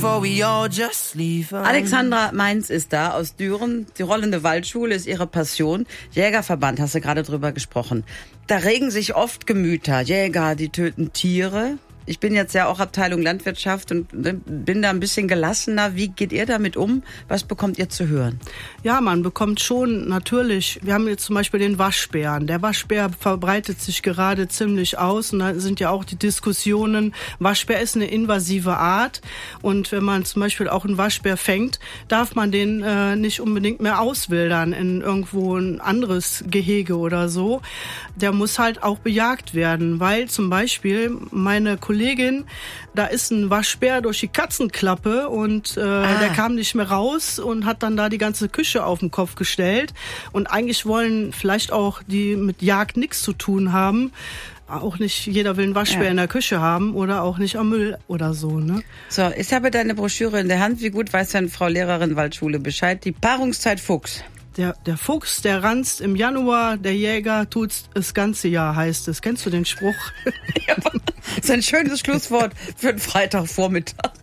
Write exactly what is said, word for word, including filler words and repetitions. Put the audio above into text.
before we all just leave. Alexandra Mainz ist da aus Düren. Die rollende Waldschule ist ihre Passion. Jägerverband, hast du gerade drüber gesprochen. Da regen sich oft Gemüter. Jäger, die töten Tiere. Ich bin jetzt ja auch Abteilung Landwirtschaft und bin da ein bisschen gelassener. Wie geht ihr damit um? Was bekommt ihr zu hören? Ja, man bekommt schon natürlich, wir haben jetzt zum Beispiel den Waschbären. Der Waschbär verbreitet sich gerade ziemlich aus und da sind ja auch die Diskussionen, Waschbär ist eine invasive Art und wenn man zum Beispiel auch einen Waschbär fängt, darf man den äh, nicht unbedingt mehr auswildern in irgendwo ein anderes Gehege oder so. Der muss halt auch bejagt werden, weil zum Beispiel meine Kollegin, da ist ein Waschbär durch die Katzenklappe und äh, ah. der kam nicht mehr raus und hat dann da die ganze Küche auf den Kopf gestellt. Und eigentlich wollen vielleicht auch die mit Jagd nichts zu tun haben. Auch nicht jeder will einen Waschbär ja. in der Küche haben oder auch nicht am Müll oder so, ne? So, ich habe deine Broschüre in der Hand. Wie gut weiß denn Frau Lehrerin Waldschule Bescheid? Die Paarungszeit Fuchs. Der, der Fuchs, der ranzt im Januar, der Jäger tut's das ganze Jahr, heißt es. Kennst du den Spruch? Ja, das ist ein schönes Schlusswort für einen Freitagvormittag.